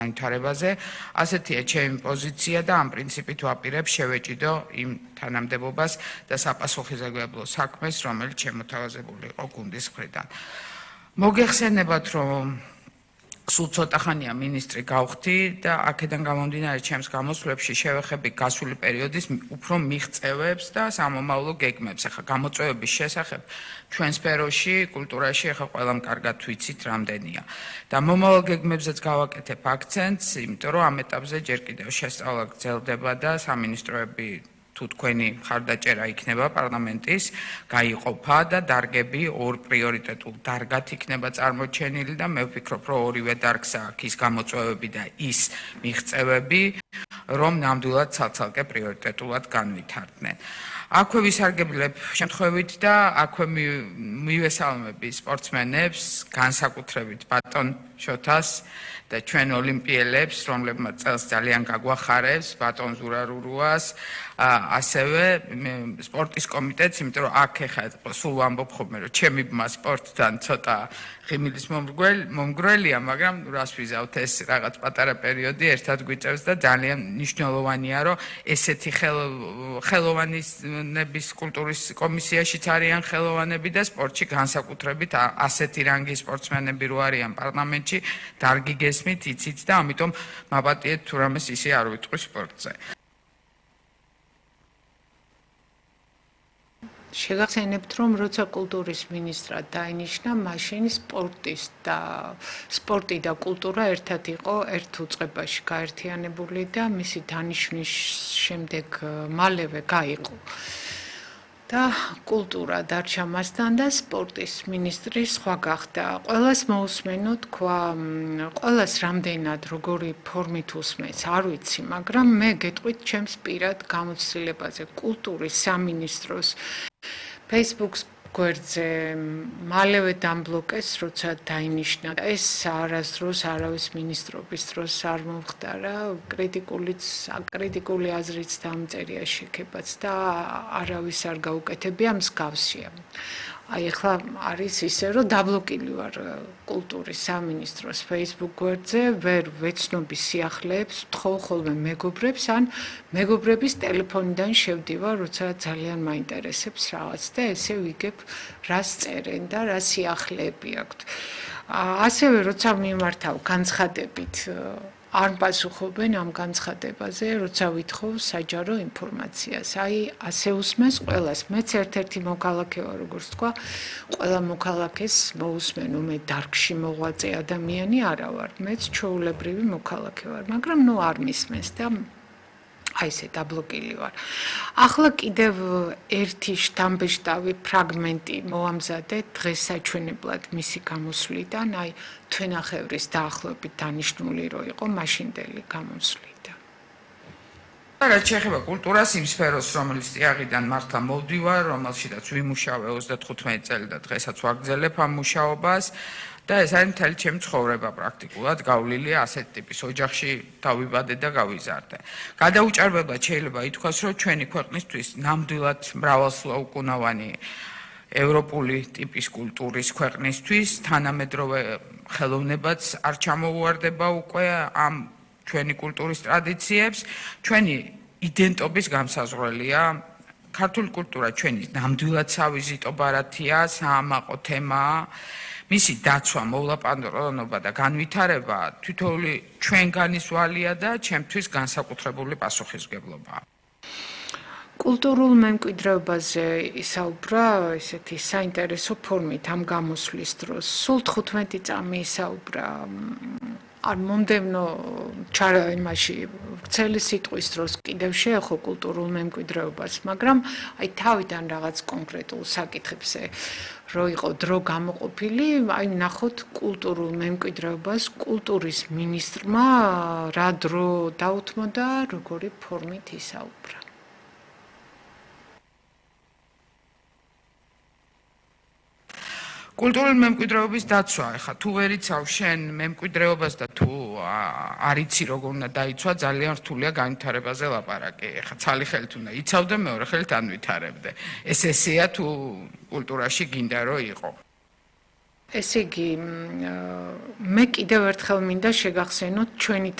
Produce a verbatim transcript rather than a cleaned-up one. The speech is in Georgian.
განვითარებაზე. ასეთია ჩემი პოზიცია და ამ პრინციპით ვაპირებ შევეჭიდო იმ თანამდებობას და საპასუხისმგებლო საქმეს, რომელიც შემოთავაზებული იყო გუნდის მხრიდან. მოგეხსენებათ, რომ სულ ცოტა ხანია მინისტრი გავხდი და აქედან გამომდინარე ჩემს გამოსვლებში შევეხები გასული პერიოდის უფრო მიღწევებს და სამომავლო გეგმებს. ახლა გამოწვევების შესახებ ჩვენ სფეროში, კულტურაში ახლა ყველამ კარგად ვიცით რამდენია. და მომავალ გეგმებზეც გავაკეთებ აქცენტს, იმიტომ რომ ამ ეტაპზე ჯერ კიდევ შესწავლა გრძელდება და სამინისტროები თუ თქვენი მხარდაჭერა იქნება პარლამენტის, გაიყოფა და დარგები ორ პრიორიტეტულ დარგად იქნება წარმოჩენილი და მე ვფიქრობ, რომ ორივე დარგს აქვს ის გამოწვევები და ის მიღწევები, რომ ნამდვილად ცალ-ცალკე პრიორიტეტულად განვითარდნენ. აქვე ვისარგებლებ შემთხვევით და აქვე მივესალმები სპორტსმენებს, განსაკუთრებით ბატონ შოთას და ჩვენ ოლიმპიელებს, რომლებმაც წელს ძალიან გაგვახარებს, ბატონ ზურარურუას, ასევე სპორტის კომიტეტს, იმიტომ რომ აქ ეხლა სულ ვამბობ ხოლმე, რომ ჩემი ბმა სპორტთან ცოტა ღიმილის მომგვრელია, მაგრამ რას ვიზავთ ეს რაღაც პატარა პერიოდი ერთად გვიწევს და ძალიან მნიშვნელოვანია, რომ ესეთი ხელოვანების კულტურის კომისიაშიც არიან ხელოვანები და სპორტში განსაკუთრებით ასეთი რანგის სპორტსმენები რო არიან პარლამენტში, დარგი გესმით, იცით და ამიტომ მაპატიეთ თუ რამეს ისე არ ვიტყვი სპორტზე. შეგახსენებთ, რომ როცა კულტურის ministrად დაინიშნა, მაშინ სპორტის და სპორტი და კულტურა ერთად იყო ერთ უწყებაში გაერთიანებული და მისი დანიშვნის შემდეგ მალევე გაიყო. და კულტურა დარჩა მასთან და სპორტის ministri სხვა გახდა. ყველას მოусმენო თქვა, ყველას რამდენად როგორი ფორმით უსმენს, არ ვიცი, მაგრამ მე გეტყვით ჩემს პირად გამოცდილებაზე კულტურის სამინისტროს Facebook-ს გვერდზე მალევე დამბლოკეს, როცა დაინიშნა. ეს არასდროს არავის მინისტრობის დროს არ მომხდარა, კრიტიკულიც, აკრიტიკული აზრიც დამწერია შეკებაც და არავის არ გაუკეთებია, მსგავსია. აი ახლა არის ისე, რომ დაბლოკილი ვარ კულტურის სამინისტროს Facebook გვერდზე, ვერ ვეცნობი სიახლეებს, ვთხოვ ხოლმე მეგობრებს, ან მეგობრების ტელეფონიდან შევდივარ, როცა ძალიან მაინტერესებს რაღაც და ესე ვიგებ, რას წერენ და რა სიახლეები აქვთ. ასევე როცა მიმართავ განცხადებით, არ პასუხობენ ამ განცხადებაზე, როცა ვითხოვ საჯარო ინფორმაციას. აი, ასე უსმენს ყველას. მეც ერთ-ერთი მოქალაქე ვარ, როგორც თქვა, ყველა მოქალაქეს მოусმენო, მე დარგში მოღვაწე ადამიანი არა ვარ. მეც ჩვეულებრივი მოქალაქე ვარ, მაგრამ ნუ არ მისმენს და აი ესე დაბლოკილი ვარ. ახლა კიდევ ერთი შტამბეშტავი ფრაგმენტი მოამზადე დღეს საჩვენებლად მისი გამოსვლიდან, აი თვენახევრის დაახლოებით დანიშნული რო იყო მაშინდელი გამოსვლიდან. რაც შეეხება კულტურას, იმ სფეროს, რომელიც წიაღიდან მართლა მოვდივარ, რომელშიც ვიმუშავე ოცდათხუთმეტი წელი და დღესაც ვაგრძელებ ამ მუშაობას. და ეს არის მთელი ჩემი ცხოვრება პრაქტიკულად გავლილი ასეთ ტიპის ოჯახში დავიბადე და გავიზარდე. გადაუჭარბებლად შეიძლება ითქვას, რომ ჩვენი ქვეყნისთვის ნამდვილად მრავალსაუკუნოვანი ევროპული ტიპის კულტურის ქვეყნისთვის თანამედროვე ხელოვნებაც არ ჩამოუვარდება უკვე ამ ჩვენი კულტურის ტრადიციებს, ჩვენი იდენტობის გამსაზღვრელია. ქართული კულტურა ჩვენი ნამდვილად სავიზიტო ბარათია, საამაყო თემაა. მისი დაცვა, მოვლაპარაკობა და განვითარება თითოეული ჩვენგანის ვალია და ჩემთვის განსაკუთრებული პასუხისმგებლობაა. კულტურულ მემკვიდრეობაზე ისაუბრა ესეთი საინტერესო ფორმით ამ გამოსვლის დროს. სულ თხუთმეტი წამი ისაუბრა არ მომდევნო ჩარა იმაში ვრცელი სიტყვის დროს კიდევ შეეხო კულტურულ მემკვიდრეობას, მაგრამ აი თავიდან რაღაც კონკრეტულ საკითხებზე რო იყო დრო გამოყოფილი, აი ნახოთ კულტურულ მემკვიდრეობას კულტურის მინისტრმა რა დრო დაუთმოდა, როგორი ფორმით ისაუბრა. კულტურული მემკვიდრეობის დაცვა, ეხლა თუ ვერ იცავ შენ მემკვიდრეობას და თუ არ იცი როგორ უნდა დაიცვა, ძალიან რთულია განვითარებაზე ლაპარაკი. ეხლა ცალი ხელით უნდა იცავდე, მეორე ხელით ანვითარებდე. ეს ესეა თუ კულტურაში გინდა რომ იყო. ესე იგი მე კიდევ ერთხელ მინდა შეგახსენოთ ჩვენი